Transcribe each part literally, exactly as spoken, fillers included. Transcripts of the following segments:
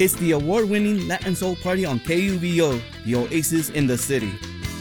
It's the award-winning Latin Soul Party on K U V O, the oasis in the city.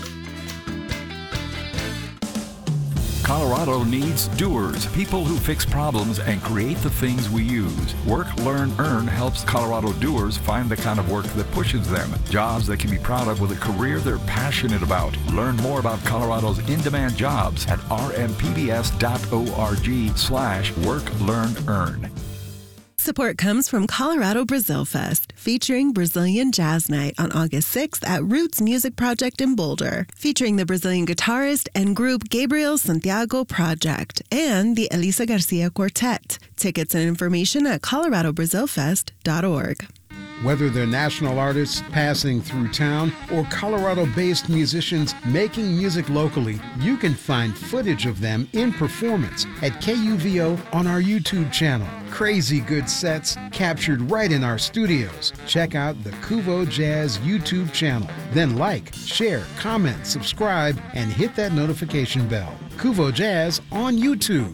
Colorado needs doers, people who fix problems and create the things we use. Work, Learn, Earn helps Colorado doers find the kind of work that pushes them, jobs they can be proud of with a career they're passionate about. Learn more about Colorado's in-demand jobs at r m p b s dot org slash work, learn, earn. Support comes from Colorado Brazil Fest, featuring Brazilian Jazz Night on August sixth at Roots Music Project in Boulder, featuring the Brazilian guitarist and group Gabriel Santiago Project and the Elisa Garcia Quartet. Tickets and information at colorado brazil fest dot org. Whether they're national artists passing through town or Colorado-based musicians making music locally, you can find footage of them in performance at K U V O on our YouTube channel. Crazy good sets captured right in our studios. Check out the Kuvo Jazz YouTube channel. Then like, share, comment, subscribe, and hit that notification bell. Kuvo Jazz on YouTube.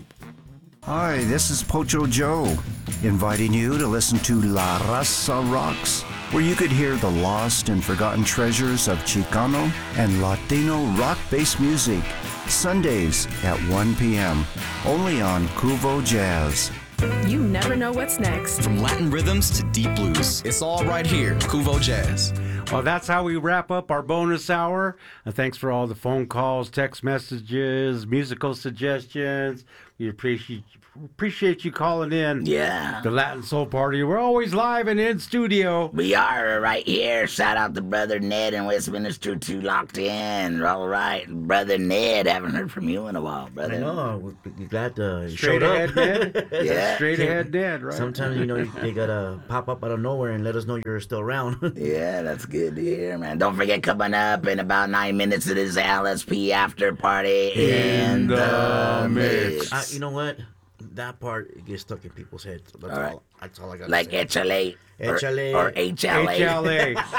Hi, this is Pocho Joe, inviting you to listen to La Raza Rocks, where you could hear the lost and forgotten treasures of Chicano and Latino rock-based music, Sundays at one p.m., only on Kuvo Jazz. You never know what's next. From Latin rhythms to deep blues, it's all right here, Kuvo Jazz. Well, that's how we wrap up our bonus hour. And thanks for all the phone calls, text messages, musical suggestions. We appreciate appreciate you calling in. Yeah. The Latin Soul Party. We're always live and in studio. We are right here. Shout out to Brother Ned in Westminster, too, locked in. All right. Brother Ned, haven't heard from you in a while, brother. I know. We're glad uh, you Straight showed ahead, up. Ned. Yeah. Straight ahead, Ned, right? Sometimes, you know, they got to pop up out of nowhere and let us know you're still around. Yeah, that's good to hear, man. Don't forget, coming up in about nine minutes, it is L S P after party in, In the the mix. mix. Uh, you know what? That part it gets stuck in people's heads. That's All all. right. That's all I got. Like say. H L A. H L A. Or, or H L A. H L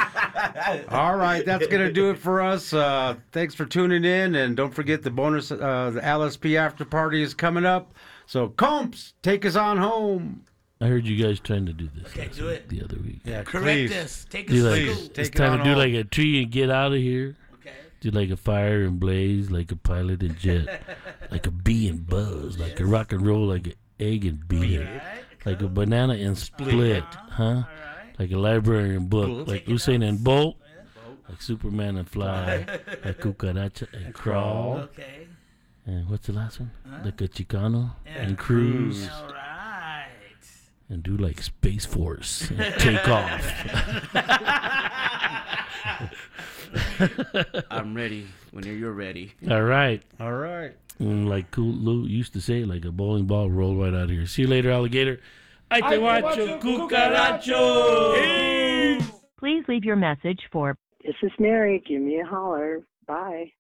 A. All right, that's going to do it for us. Uh, thanks for tuning in. And don't forget the bonus, uh, the L S P after party is coming up. So, Comps, take us on home. I heard you guys trying to do this Okay, do it. the other week. Yeah, Correct please. us. Take Do us like, to Please, school. take it's it time on to do home. like a tree and get out of here. Okay. Do like a fire and blaze, like a pilot and jet, like a bee and buzz, like a rock and roll, like an egg and bean, Right. like a banana and split, huh? All right. Like a library and book, like Take it Usain out. and Bolt, like Superman and fly, like cucaracha and crawl, Okay. and what's the last one? Like a Chicano and cruise, All right. and do like Space Force and take off. I'm ready whenever you're ready. All right. All right. Mm, like cool Lou used to say, like a bowling ball rolled right out of here. See you later, alligator. Ay te guacho, cucaracho. Please leave your message for This is Mary. Give me a holler. Bye.